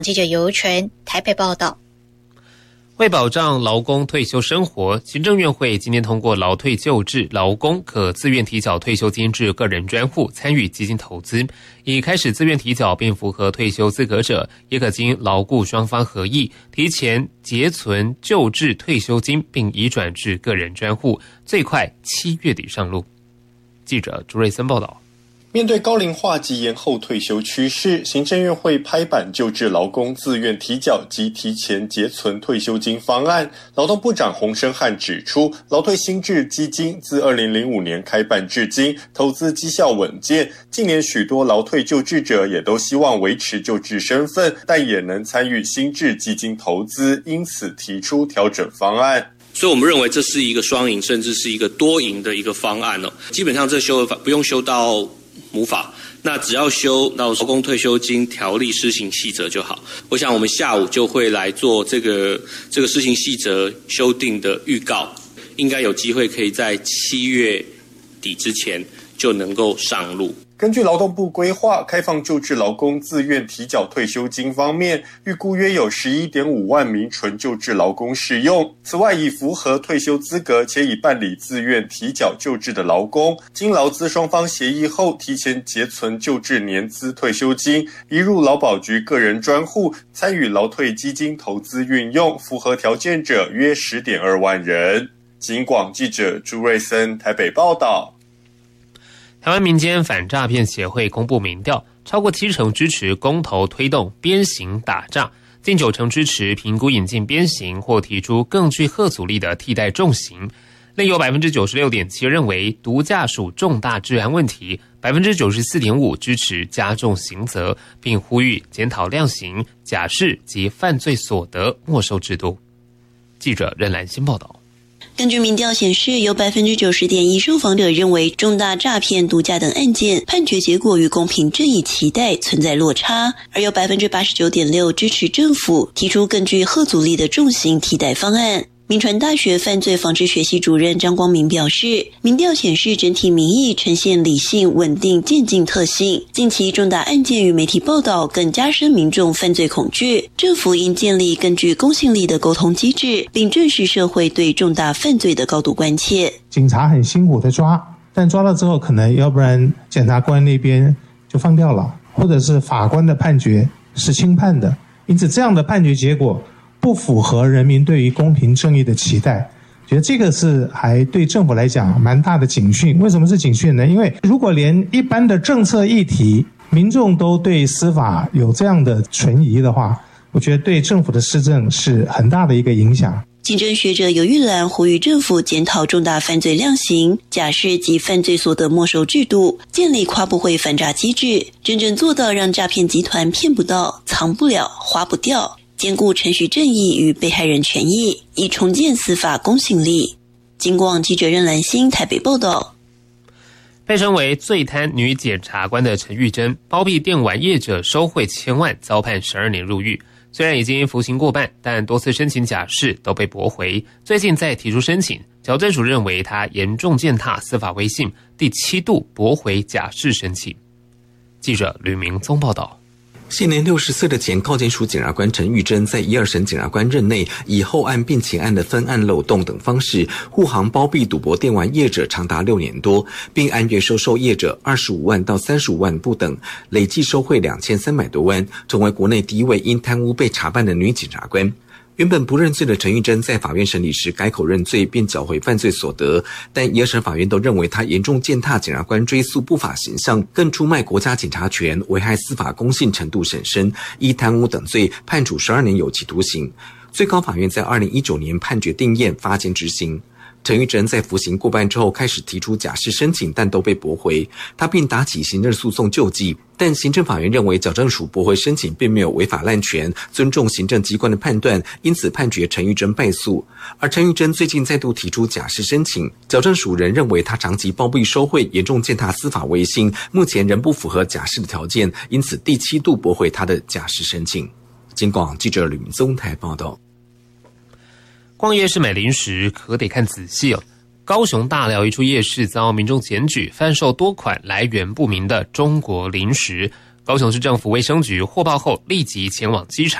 记者尤纯台北报道。 为保障劳工退休生活，行政院会今天通过劳退旧制，劳工可自愿提缴退休金至个人专户参与基金投资，已开始自愿提缴并符合退休资格者，也可经劳雇双方合意提前结存旧制退休金，并移转至个人专户，最快7月底上路。记者朱瑞森报道。 面对高龄化及延后退休趋势，行政院会拍板旧制劳工自愿提缴及提前结存退休金方案。劳动部长洪申翰指出，劳退新制基金自2005年开办至今，投资绩效稳健。近年许多劳退旧制者也都希望维持旧制身份，但也能参与新制基金投资，因此提出调整方案。 所以我们认为这是一个双赢，甚至是一个多赢的一个方案哦。基本上这修法不用修到母法，那只要修到劳工退休金条例施行细则就好。我想我们下午就会来做这个施行细则修订的预告，应该有机会可以在7月底之前就能够上路。 根据劳动部规划，开放旧制劳工自愿提缴退休金方面，预估约有11.5万名纯旧制劳工适用。此外，已符合退休资格且已办理自愿提缴旧制的劳工，经劳资双方协议后，提前结存旧制年资退休金，移入劳保局个人专户，参与劳退基金投资运用，符合条件者约10.2万人。警广记者朱瑞森台北报道。 台湾民间反诈骗协会公布民调，超过70%支持公投推动鞭刑打诈，近90%支持评估引进鞭刑或提出更具吓阻力的替代重刑，另有 96.7% 认为毒驾属重大治安问题， 94.5% 支持加重刑责，并呼吁检讨量刑、假释及犯罪所得没收制度。记者任兰新报道。 根据民调显示，有 90.1% 受访者认为重大诈骗、毒驾等案件判决结果与公平正义期待存在落差，而有 89.6% 支持政府提出更具吓阻力的重刑替代方案。民传大学犯罪防治学系主任张光明表示，民调显示整体民意呈现理性、稳定、渐进特性。近期重大案件与媒体报道更加深民众犯罪恐惧，政府应建立更具公信力的沟通机制，并正视社会对重大犯罪的高度关切。 警察很辛苦的抓，但抓了之后可能要不然检察官那边就放掉了，或者是法官的判决是轻判的，因此这样的判决结果不符合人民对于公平正义的期待，觉得这个是还对政府来讲蛮大的警讯。为什么是警讯呢？因为如果连一般的政策议题民众都对司法有这样的存疑的话，我觉得对政府的施政是很大的一个影响。 警政学者尤玉兰呼吁政府检讨重大犯罪量刑、假释及犯罪所得没收制度，建立跨部会反诈机制，真正做到让诈骗集团骗不到、藏不了、花不掉，兼顾程序正义与被害人权益，以重建司法公信力。警广记者任兰心台北报道。 被称为最贪女检察官的陈玉珍，包庇电玩业者收贿1000万，遭判12年入狱。虽然已经服刑过半，但多次申请假释都被驳回。最近再提出申请，矫正署认为他严重践踏司法威信，第7度驳回假释申请。记者吕明宗报道。 现年60岁的前高检署检察官陈玉珍，在1、2审检察官任内，以后案并前案的分案漏洞等方式，护航包庇赌博电玩业者长达6年多，并按月收受业者25万到35万不等，累计收贿2300多万，成为国内第一位因贪污被查办的女检察官。原本不认罪的陈玉珍在法院审理时改口认罪，并缴回犯罪所得，但1、2审法院都认为他严重践踏检察官追诉不法形象，更出卖国家检察权，危害司法公信程度甚深，依贪污等罪判处12年有期徒刑。最高法院在2019年判决定谳，发监执行。陈玉珍在服刑过半之后开始提出假释申请，但都被驳回，他并打起行政诉讼救济，但行政法院认为矫正署驳回申请并没有违法滥权，尊重行政机关的判断，因此判决陈玉珍败诉。而陈玉珍最近再度提出假释申请，矫正署仍认为他长期包庇收贿，严重践踏司法威信，目前仍不符合假释的条件，因此第7度驳回他的假释申请。警广记者吕明宗台报道。 逛夜市买零食可得看仔细哦。高雄大寮一处夜市遭民众检举贩售多款来源不明的中国零食， 高雄市政府卫生局获报后立即前往机场